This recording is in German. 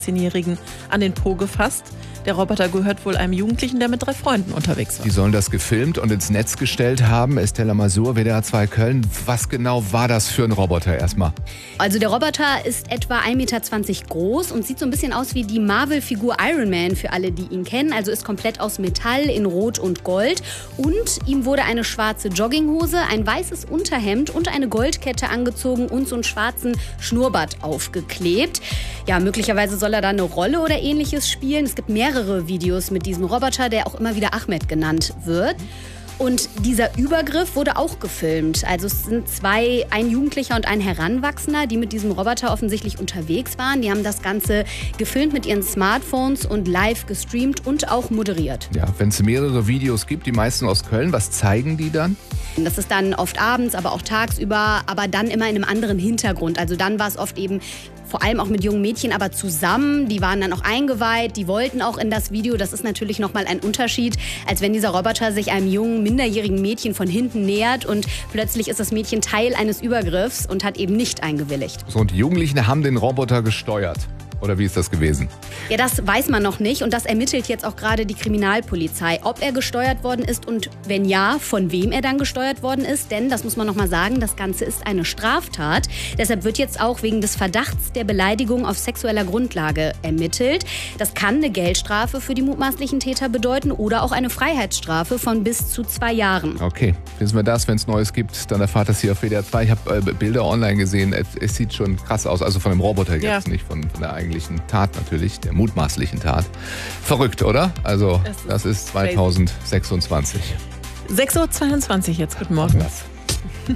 10-Jährigen an den Po gefasst. Der Roboter gehört wohl einem Jugendlichen, der mit 3 Freunden unterwegs war. Die sollen das gefilmt und ins Netz gestellt haben. Estella Masur, WDR 2 Köln. Was genau war das für ein Roboter erstmal? Also der Roboter ist etwa 1,20 Meter groß und sieht so ein bisschen aus wie die Marvel-Figur Iron Man, für alle, die ihn kennen. Also ist komplett aus Metall in Rot und Gold. Und ihm wurde eine schwarze Jogginghose, ein weißes Unterhemd und eine Goldkette angezogen und so einen schwarzen Schnurrbart aufgeklebt. Ja, möglicherweise soll er da eine Rolle oder ähnliches spielen. Es gibt mehrere Videos mit diesem Roboter, der auch immer wieder Ahmed genannt wird. Und dieser Übergriff wurde auch gefilmt. Also es sind 2, ein Jugendlicher und ein Heranwachsender, die mit diesem Roboter offensichtlich unterwegs waren. Die haben das Ganze gefilmt mit ihren Smartphones und live gestreamt und auch moderiert. Ja, wenn es mehrere Videos gibt, die meisten aus Köln, was zeigen die dann? Das ist dann oft abends, aber auch tagsüber, aber dann immer in einem anderen Hintergrund. Also dann war es oft eben vor allem auch mit jungen Mädchen, aber zusammen. Die waren dann auch eingeweiht, die wollten auch in das Video. Das ist natürlich nochmal ein Unterschied, als wenn dieser Roboter sich einem jungen, minderjährigen Mädchen von hinten nähert und plötzlich ist das Mädchen Teil eines Übergriffs und hat eben nicht eingewilligt. So, und die Jugendlichen haben den Roboter gesteuert. Oder wie ist das gewesen? Ja, das weiß man noch nicht und das ermittelt jetzt auch gerade die Kriminalpolizei, ob er gesteuert worden ist und wenn ja, von wem er dann gesteuert worden ist. Denn, das muss man noch mal sagen, das Ganze ist eine Straftat. Deshalb wird jetzt auch wegen des Verdachts der Beleidigung auf sexueller Grundlage ermittelt. Das kann eine Geldstrafe für die mutmaßlichen Täter bedeuten oder auch eine Freiheitsstrafe von bis zu 2 Jahren. Okay, wissen wir das, wenn es Neues gibt, dann erfahrt das hier auf WDR 2. Ich habe Bilder online gesehen, es sieht schon krass aus, also von dem Roboter jetzt, nicht von der eigentlichen Tat natürlich, der mutmaßlichen Tat. Verrückt, oder? Also das ist 2026. 6:22 Uhr jetzt, guten Morgen.